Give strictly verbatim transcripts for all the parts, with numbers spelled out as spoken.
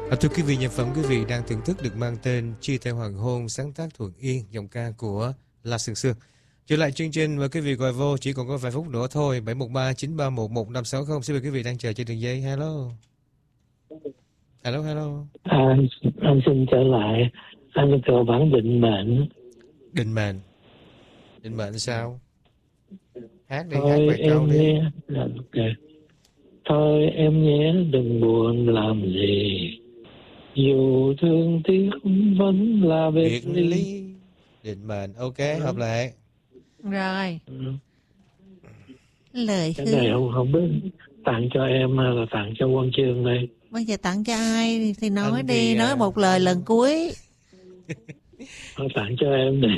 À, thưa quý vị, nhạc phẩm quý vị đang thưởng thức được mang tên Chia Tay Hoàng Hôn, sáng tác Thuận Yên, giọng ca của La Sương Sương. Trở lại chương trình, mời quý vị gọi vô, chỉ còn có vài phút nữa thôi. Bảy một ba chín ba một một năm sáu không. Xin mời quý vị đang chờ trên đường dây. Hello. Hello, hello. À, anh xin trở lại. Anh có bản định mệnh. Định mệnh. Định mệnh sao? Hát đi, Thôi, hát vài câu em đi. nhé. Okay. Thôi em nhé, đừng buồn làm gì. Dù thương tiếc vẫn là biệt, biệt ly. ly. Định mệnh, ok, ừ. Hợp lệ. Rồi. Ừ. Lời cái này không, không biết tặng cho em hay là tặng cho Quang Chương đây. Bây giờ tặng cho ai thì nói anh đi, thì, nói à... một lời lần cuối. Thôi tặng cho em đi.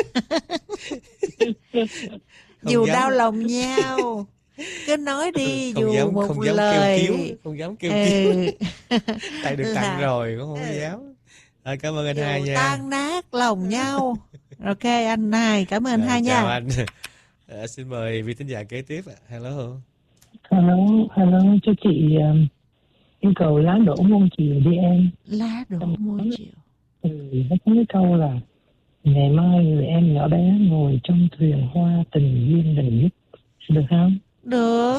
Dù dám... đau lòng nhau, cứ nói đi, không dù dám, một không dám lời kêu cứu, không dám kêu ừ. cứu. Tại được tặng là... rồi cũng không ừ. dám. À, cảm ơn anh dù hai nha. tan nát lòng nhau. Ok anh hai, cảm ơn anh hai nha. Chào anh. À, xin mời vị thính giả kế tiếp. Hello. Hello, hello cho chị um, yêu cầu lá đổ muôn chiều đi em. Lá đổ muôn chiều. Ừ, nó có cái câu là ngày mai người em nhỏ bé ngồi trong thuyền hoa tình duyên đình nhất. Được không? Được.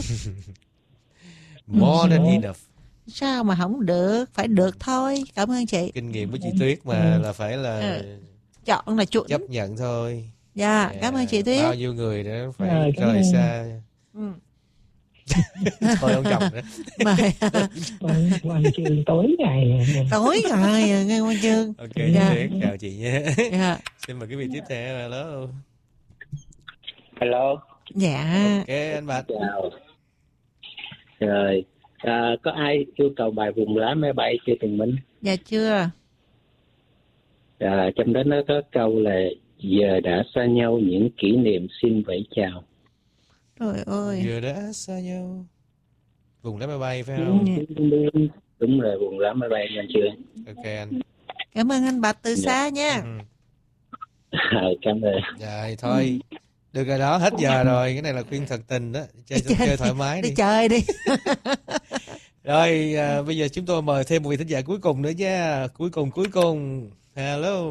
More than enough. Sao mà không được? Phải được thôi. Cảm ơn chị. Kinh nghiệm của chị Tuyết mà là phải là ừ. Chọn là chuẩn. Chấp nhận thôi. Dạ, yeah, cảm ơn chị Tuyết. Bao nhiêu người đó phải à, rời xa. Ừ. Thôi ông chồng nữa. Mời Quang Chương tối ngày. Tối ngày nghe Quang Chương. Ok, chị yeah. Tuyết, chào chị nhé. Yeah. Xin mời quý vị tiếp theo. Hello. Hello. Dạ. Ok, anh Bạch. Chào. Rồi, à, có ai yêu cầu bài Vùng Lá Máy Bay chưa Tùng Minh? Dạ chưa. À, trong đó nó có câu là giờ đã xa nhau những kỷ niệm xin vẫy chào. Trời ơi. Giờ đã xa nhau. Vùng Lá Máy Bay phải không? Đúng, đúng rồi, Vùng Lá Máy Bay anh chưa? Ok anh. Cảm ơn anh Bạch từ dạ. xa nha. Ừ. À, cảm ơn. Rồi thôi. Ừ. Được rồi đó, hết giờ rồi. Cái này là khuyên thật tình đó. Chơi, chơi, chơi thoải mái đi. Đi chơi đi. Rồi, à, bây giờ chúng tôi mời thêm một vị thính giả cuối cùng nữa nha. Cuối cùng, cuối cùng. Hello.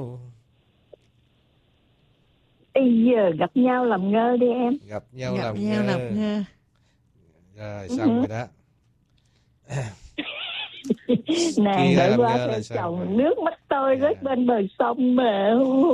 Bây giờ gặp nhau làm ngơ đi em. Gặp nhau gặp làm nhau ngơ. làm ngơ. Rồi, xong uh-huh. rồi đó. Nè, đợi qua theo chồng, rồi. Nước mắt tôi rớt yeah. bên bờ sông mà.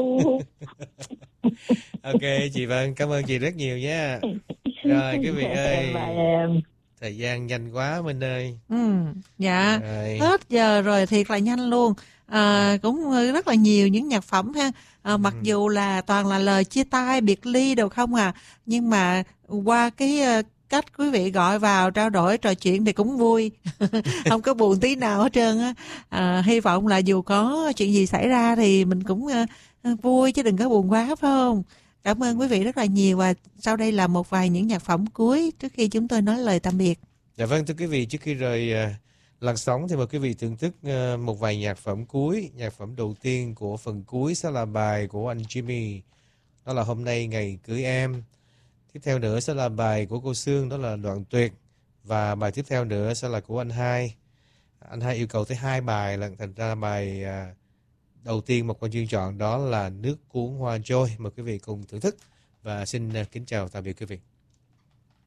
Ok, chị Vân, cảm ơn chị rất nhiều nha. Rồi, quý vị ơi. Em. Thời gian nhanh quá Minh ơi. Ừ, dạ. Rồi. Hết giờ rồi, thiệt là nhanh luôn. À, cũng rất là nhiều những nhạc phẩm ha. À, mặc ừ. dù là toàn là lời chia tay, biệt ly đâu không à. Nhưng mà qua cái cách quý vị gọi vào trao đổi trò chuyện thì cũng vui. Không có buồn tí nào hết trơn á. À, hy vọng là dù có chuyện gì xảy ra thì mình cũng uh, vui chứ đừng có buồn quá, phải không? Cảm ơn quý vị rất là nhiều. Và sau đây là một vài những nhạc phẩm cuối trước khi chúng tôi nói lời tạm biệt. Dạ vâng, thưa quý vị, trước khi rời uh, làn sóng thì mời quý vị thưởng thức uh, một vài nhạc phẩm cuối. Nhạc phẩm đầu tiên của phần cuối sẽ là bài của anh Jimmy, đó là Hôm Nay Ngày Cưới Em. Tiếp theo nữa sẽ là bài của cô Sương, đó là Đoạn Tuyệt. Và bài tiếp theo nữa sẽ là của anh Hai. Anh Hai yêu cầu tới hai bài, lần thành ra bài uh, đầu tiên một con chuyên chọn đó là Nước Cuốn Hoa Trôi. Mời quý vị cùng thưởng thức và xin uh, kính chào tạm biệt quý vị.